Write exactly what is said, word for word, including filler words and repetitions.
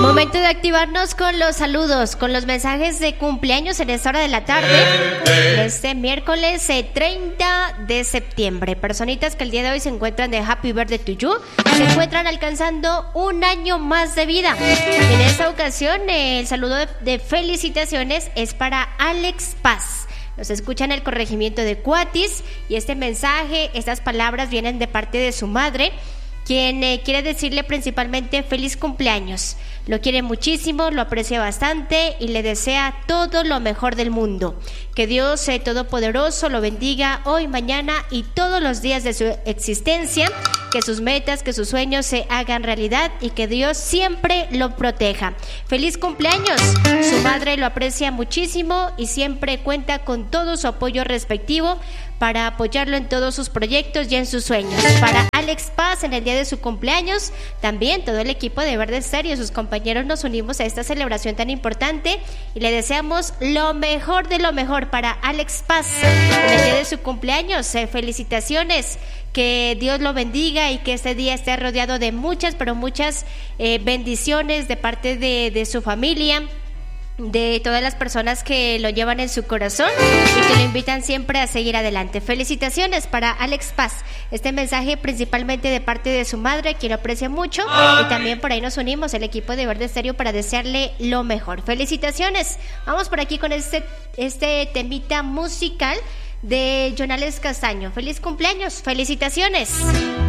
Momento de activarnos con los saludos, con los mensajes de cumpleaños en esta hora de la tarde. Este miércoles eh, treinta de septiembre. Personitas que el día de hoy se encuentran de Happy Birthday to You, se encuentran alcanzando un año más de vida. En esta ocasión, eh, el saludo de, de felicitaciones es para Alex Paz. Nos escucha en el corregimiento de Cuatis y este mensaje, estas palabras vienen de parte de su madre, quien eh, quiere decirle principalmente feliz cumpleaños. Lo quiere muchísimo, lo aprecia bastante y le desea todo lo mejor del mundo. Que Dios eh, Todopoderoso lo bendiga hoy, mañana y todos los días de su existencia. Que sus metas, que sus sueños se hagan realidad y que Dios siempre lo proteja. ¡Feliz cumpleaños! Su madre lo aprecia muchísimo y siempre cuenta con todo su apoyo respectivo para apoyarlo en todos sus proyectos y en sus sueños. Para Alex Paz, en el día de su cumpleaños, también todo el equipo de Verde Estéreo y sus compañeros nos unimos a esta celebración tan importante y le deseamos lo mejor de lo mejor para Alex Paz. En el día de su cumpleaños, eh, felicitaciones. Que Dios lo bendiga y que este día esté rodeado de muchas, pero muchas eh, bendiciones de parte de, de su familia, de todas las personas que lo llevan en su corazón y que lo invitan siempre a seguir adelante. Felicitaciones para Alex Paz. Este mensaje principalmente de parte de su madre, quien lo aprecia mucho, y también por ahí nos unimos el equipo de Verde Estéreo para desearle lo mejor. Felicitaciones. Vamos por aquí con este, este temita musical de Jonales Castaño. Feliz cumpleaños, felicitaciones.